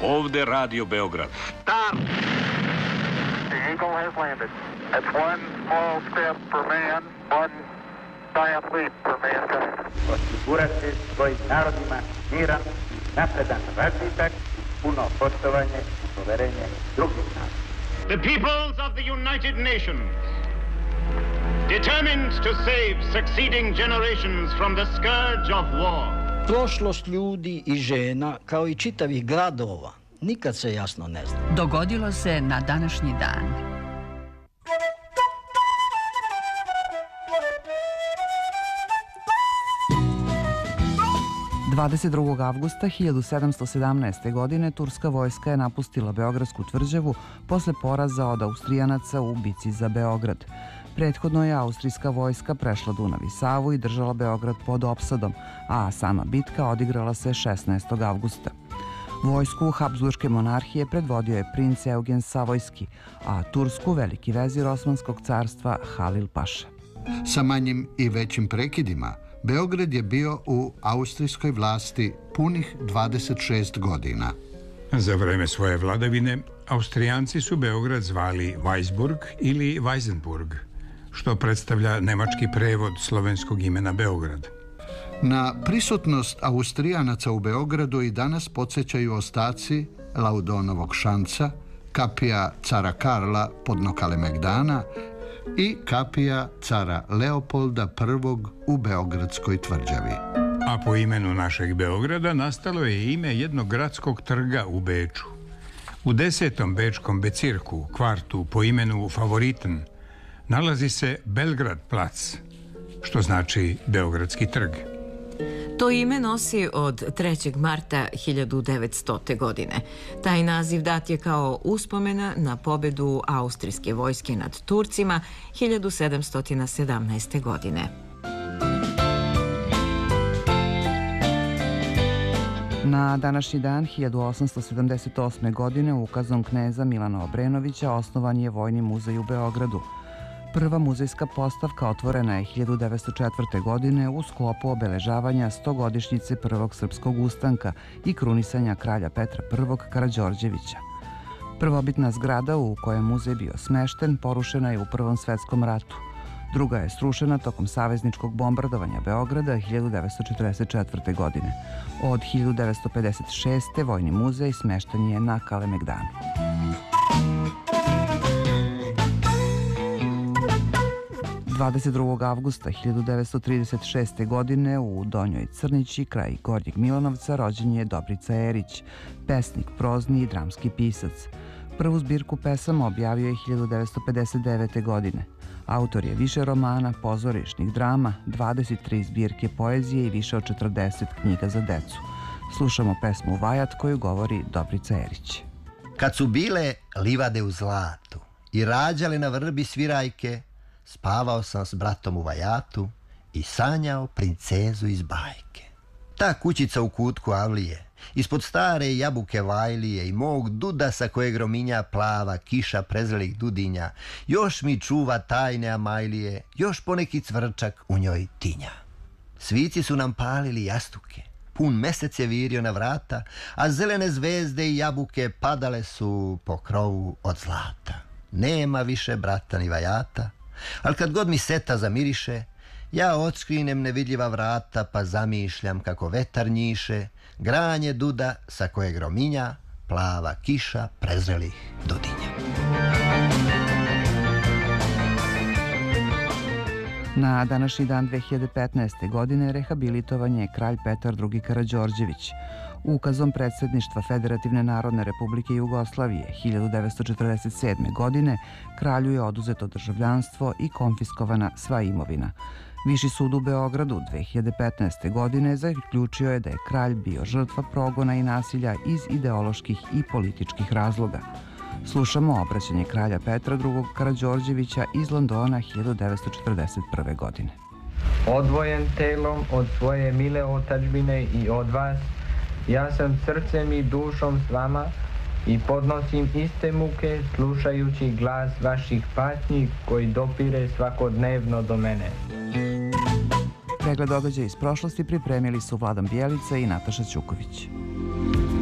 Ovde Radio Beograd. Stop! The Eagle has landed. That's one small step for man, one giant leap for mankind. Osigurati svojim narodima miran, napredan razvitak, puno poštovanje i poverenje drugih naroda. The peoples of the United Nations, determined to save succeeding generations from the scourge of war. Prošlost ljudi i žena, kao i čitavih gradova, nikad se jasno ne zna. Dogodilo se na današnji dan. ...22. avgusta 1717. godine turska vojska je napustila Beogradsku tvrđavu posle poraza od Austrijanaca u bici za Beograd. Prethodno je austrijska vojska prešla Dunav i Savu i držala Beograd pod opsadom, a sama bitka odigrala se 16. avgusta. Vojsku Habsburške monarhije predvodio je princ Eugen Savojski, a Tursku veliki vezir Osmanskog carstva Halil Paša. Sa manjim i većim prekidima, Beograd je bio u austrijskoj vlasti punih 26 godina. Za vreme svoje vladavine, Austrijanci su Beograd zvali Weisburg ili Weisenburg, što predstavlja nemački prevod slovenskog imena Beograd. Na prisutnost Austrijanaca u Beogradu i danas podsjećaju ostaci Laudonovog šanca, kapija cara Karla podno Kalemegdana i kapija cara Leopolda I u Beogradskoj tvrđavi. A po imenu našeg Beograda nastalo je ime jednog gradskog trga u Beču. U 10. bečkom becirku, kvartu po imenu Favoriten, nalazi se Belgrad plac, što znači Beogradski trg. To ime nosi od 3. marta 1900. godine. Taj naziv dat je kao uspomena na pobedu austrijske vojske nad Turcima 1717. godine. Na današnji dan 1878. godine ukazom kneza Milana Obrenovića osnovan je Vojni muzej u Beogradu. Prva muzejska postavka otvorena je 1904. godine u sklopu obeležavanja 100-godišnjice Prvog srpskog ustanka i krunisanja kralja Petra I Karađorđevića. Prvobitna zgrada u kojoj je muzej bio smešten porušena je u Prvom svetskom ratu. Druga je srušena tokom savezničkog bombardovanja Beograda 1944. godine. Od 1956. Vojni muzej smešten je na Kalemegdanu. – 22. avgusta 1936. godine u Donjoj Crnići, kraj Gornjeg Milanovca, rođen je Dobrica Erić, pesnik, prozni i dramski pisac. Prvu zbirku pesama objavio je 1959. godine. Autor je više romana, pozorišnih drama, 23 zbirke poezije i više od 40 knjiga za decu. Slušamo pesmu Vajat koju govori Dobrica Erić. Kad su bile livade u zlatu i rađale na vrbi svirajke, spavao sam s bratom u Vajatu i sanjao princezu iz bajke. Ta kućica u kutku avlije, ispod stare jabuke vajlije i mog duda sa kojeg rominja plava kiša prezrelih dudinja, još mi čuva tajne amajlije, još poneki cvrčak u njoj tinja. Svici su nam palili jastuke, pun mesec je virio na vrata, a zelene zvezde i jabuke padale su po krovu od zlata. Nema više brata ni Vajata, al kad god mi seta zamiriše, ja otškrinem nevidljiva vrata pa zamišljam kako vetar njiše, granje duda sa kojeg rominja plava kiša prezrelih dudinja. Na današnji dan 2015. godine rehabilitovan je kralj Petar II Karađorđević. Ukazom predsjedništva Federativne narodne republike Jugoslavije 1947. godine kralju je oduzeto državljanstvo i konfiskovana sva imovina. Viši sud u Beogradu 2015. godine zaključio je da je kralj bio žrtva progona i nasilja iz ideoloških i političkih razloga. Slušamo obraćanje kralja Petra II Karađorđevića iz Londona 1941. godine. Odvojen telom od svoje mile otadžbine i od vas, ja sam srcem i dušom s vama i podnosim iste muke slušajući glas vaših patnji koji dopire svakodnevno do mene. Pregled događaja iz prošlosti pripremili su Vladan Bjelica i Nataša Ćuković.